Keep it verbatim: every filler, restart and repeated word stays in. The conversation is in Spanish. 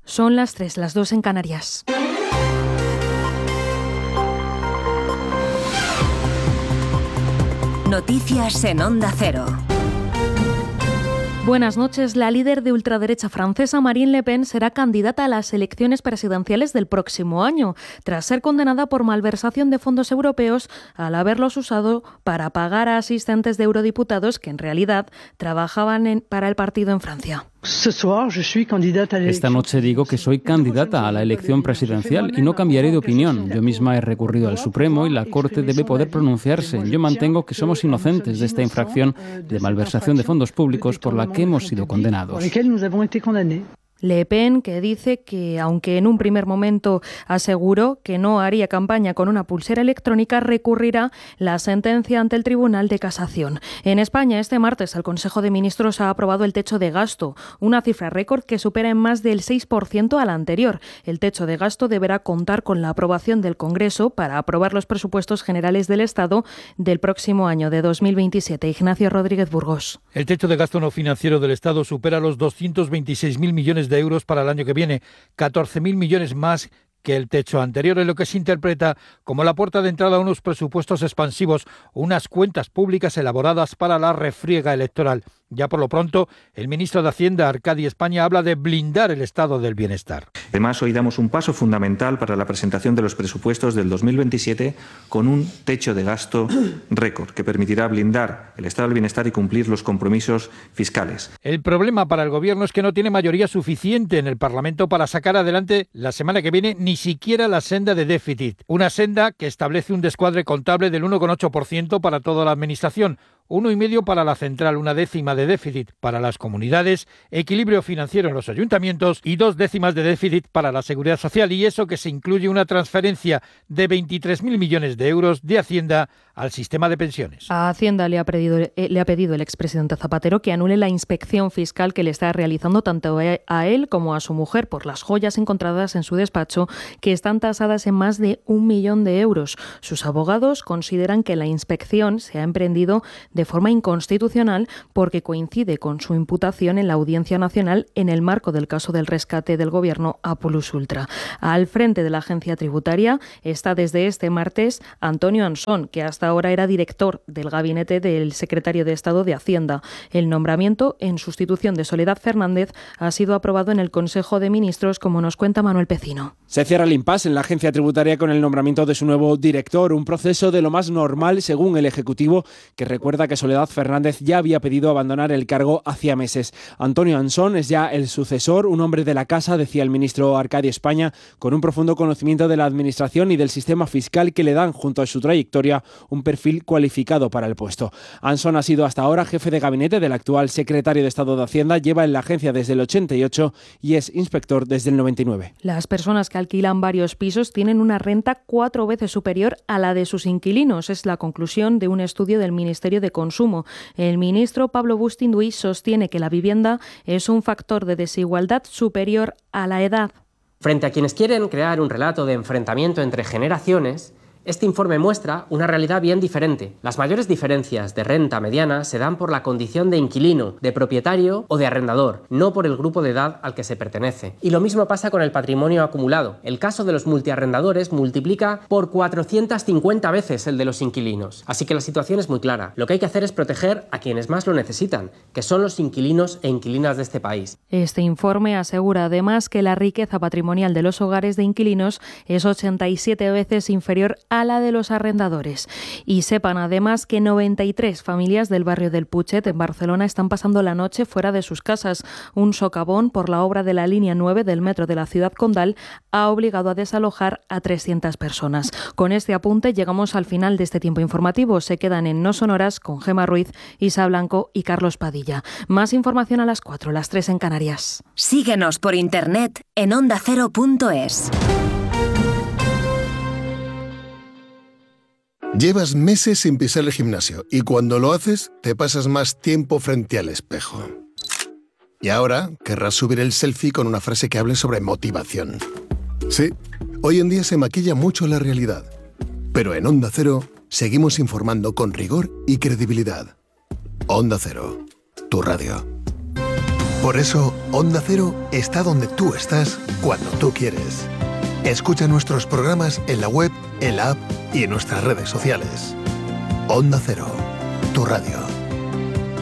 Son las tres, las dos en Canarias. Noticias en Onda Cero. Buenas noches. La líder de ultraderecha francesa, Marine Le Pen, será candidata a las elecciones presidenciales del próximo año, tras ser condenada por malversación de fondos europeos al haberlos usado para pagar a asistentes de eurodiputados que en realidad trabajaban en, para el partido en Francia. Esta noche digo que soy candidata a la elección presidencial y no cambiaré de opinión. Yo misma he recurrido al Supremo y la Corte debe poder pronunciarse. Yo mantengo que somos inocentes de esta infracción de malversación de fondos públicos por la que hemos sido condenados. Le Pen, que dice que, aunque en un primer momento aseguró que no haría campaña con una pulsera electrónica, recurrirá la sentencia ante el Tribunal de Casación. En España, este martes, el Consejo de Ministros ha aprobado el techo de gasto, una cifra récord que supera en más del seis por ciento a la anterior. El techo de gasto deberá contar con la aprobación del Congreso para aprobar los presupuestos generales del Estado del próximo año de dos mil veintisiete. Ignacio Rodríguez Burgos. El techo de gasto no financiero del Estado supera los doscientos veintiséis mil millones de euros para el año que viene, catorce mil millones más que el techo anterior, en lo que se interpreta como la puerta de entrada a unos presupuestos expansivos, unas cuentas públicas elaboradas para la refriega electoral. Ya por lo pronto, el ministro de Hacienda, Arcadi España, habla de blindar el estado del bienestar. Además, hoy damos un paso fundamental para la presentación de los presupuestos del dos mil veintisiete con un techo de gasto récord que permitirá blindar el estado del bienestar y cumplir los compromisos fiscales. El problema para el Gobierno es que no tiene mayoría suficiente en el Parlamento para sacar adelante la semana que viene ni siquiera la senda de déficit. Una senda que establece un descuadre contable del uno coma ocho por ciento para toda la Administración, uno coma cinco por ciento para la central, una décima de déficit para las comunidades, equilibrio financiero en los ayuntamientos y dos décimas de déficit para la Seguridad Social, y eso que se incluye una transferencia de veintitrés mil millones de euros de Hacienda al sistema de pensiones. A Hacienda le ha pedido, eh, le ha pedido el expresidente Zapatero que anule la inspección fiscal que le está realizando tanto a él como a su mujer por las joyas encontradas en su despacho, que están tasadas en más de un millón de euros. Sus abogados consideran que la inspección se ha emprendido de forma inconstitucional porque coincide con su imputación en la Audiencia Nacional en el marco del caso del rescate del Gobierno a Plus Ultra. Al frente de la agencia tributaria está desde este martes Antonio Ansón, que hasta ahora era director del gabinete del secretario de Estado de Hacienda. El nombramiento, en sustitución de Soledad Fernández, ha sido aprobado en el Consejo de Ministros, como nos cuenta Manuel Pecino. Se cierra el impasse en la agencia tributaria con el nombramiento de su nuevo director, un proceso de lo más normal según el Ejecutivo, que recuerda que Soledad Fernández ya había pedido abandonar el cargo hacía meses. Antonio Ansón es ya el sucesor, un hombre de la casa, decía el ministro Arcadi España, con un profundo conocimiento de la administración y del sistema fiscal que le dan, junto a su trayectoria, un perfil cualificado para el puesto. Ansón ha sido hasta ahora jefe de gabinete del actual secretario de Estado de Hacienda, lleva en la agencia desde el ochenta y ocho y es inspector desde el noventa y nueve. Las personas que alquilan varios pisos tienen una renta cuatro veces superior a la de sus inquilinos. Es la conclusión de un estudio del Ministerio de Consumo. El ministro Pablo Bustinduy sostiene que la vivienda es un factor de desigualdad superior a la edad. Frente a quienes quieren crear un relato de enfrentamiento entre generaciones, este informe muestra una realidad bien diferente. Las mayores diferencias de renta mediana se dan por la condición de inquilino, de propietario o de arrendador, no por el grupo de edad al que se pertenece. Y lo mismo pasa con el patrimonio acumulado. El caso de los multiarrendadores multiplica por cuatrocientas cincuenta veces el de los inquilinos. Así que la situación es muy clara. Lo que hay que hacer es proteger a quienes más lo necesitan, que son los inquilinos e inquilinas de este país. Este informe asegura además que la riqueza patrimonial de los hogares de inquilinos es ochenta y siete veces inferior a a la de los arrendadores. Y sepan además que noventa y tres familias del barrio del Putxet en Barcelona están pasando la noche fuera de sus casas. Un socavón por la obra de la línea nueve del metro de la ciudad condal ha obligado a desalojar a trescientas personas. Con este apunte llegamos al final de este tiempo informativo. Se quedan en No Sonoras con Gemma Ruiz, Isa Blanco y Carlos Padilla. Más información a las cuatro, las tres en Canarias. Síguenos por internet en onda cero punto es. Llevas meses sin pisar el gimnasio y cuando lo haces te pasas más tiempo frente al espejo. Y ahora querrás subir el selfie con una frase que hable sobre motivación. Sí, hoy en día se maquilla mucho la realidad. Pero en Onda Cero seguimos informando con rigor y credibilidad. Onda Cero, tu radio. Por eso, Onda Cero está donde tú estás, cuando tú quieres. Escucha nuestros programas en la web, en la app y en nuestras redes sociales. Onda Cero, tu radio.